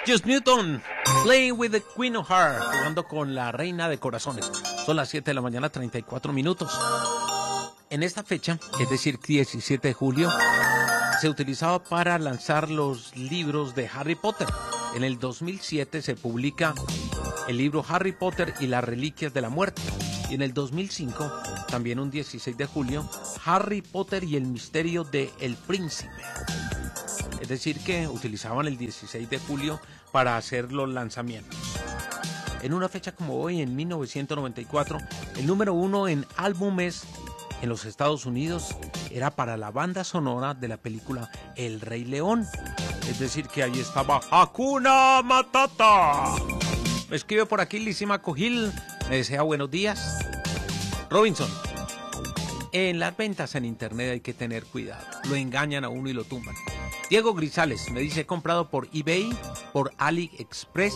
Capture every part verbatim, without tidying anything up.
Just Newton, Playing with the Queen of Hearts, jugando con la reina de corazones. Son las siete de la mañana, treinta y cuatro minutos. En esta fecha, es decir, diecisiete de julio, se utilizaba para lanzar los libros de Harry Potter. En el dos mil siete se publica el libro Harry Potter y las Reliquias de la Muerte. Y en el dos mil cinco, también un dieciséis de julio, Harry Potter y el misterio de El Príncipe. Es decir, que utilizaban el dieciséis de julio para hacer los lanzamientos. En una fecha como hoy, en mil novecientos noventa y cuatro, el número uno en álbumes en los Estados Unidos era para la banda sonora de la película El Rey León. Es decir, que ahí estaba Hakuna Matata. Me escribe por aquí Lizima Cogil, me desea buenos días. Robinson, en las ventas en internet hay que tener cuidado. Lo engañan a uno y lo tumban. Diego Grisales me dice, he comprado por eBay, por AliExpress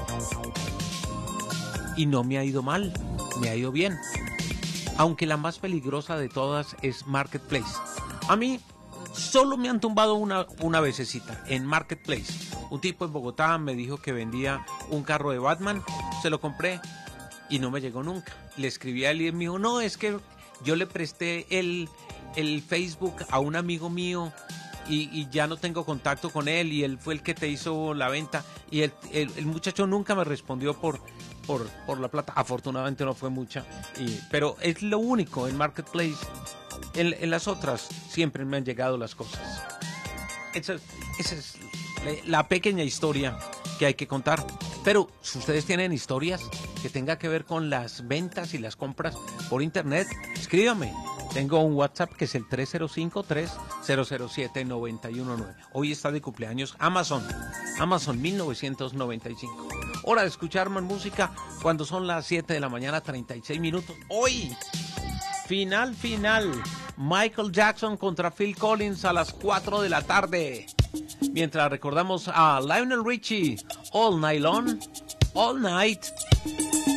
y no me ha ido mal, me ha ido bien. Aunque la más peligrosa de todas es Marketplace. A mí solo me han tumbado una, una vececita en Marketplace. Un tipo en Bogotá me dijo que vendía un carro de Batman, se lo compré y no me llegó nunca. Le escribí a él y él me dijo, no, es que yo le presté el, el Facebook a un amigo mío y, y ya no tengo contacto con él y él fue el que te hizo la venta. Y el, el, el muchacho nunca me respondió por... Por, por la plata, afortunadamente no fue mucha, y, pero es lo único en Marketplace. En, en las otras siempre me han llegado las cosas. Esa, esa es la pequeña historia que hay que contar. Pero si ustedes tienen historias que tengan que ver con las ventas y las compras por internet, escríbame. Tengo un WhatsApp que es el tres cero cinco, tres cero cero siete, nueve uno nueve. Hoy está de cumpleaños Amazon. Amazon mil novecientos noventa y cinco. Hora de escuchar más música cuando son las siete de la mañana, treinta y seis minutos. Hoy, final, final. Michael Jackson contra Phil Collins a las cuatro de la tarde. Mientras recordamos a Lionel Richie, All Night Long, All Night.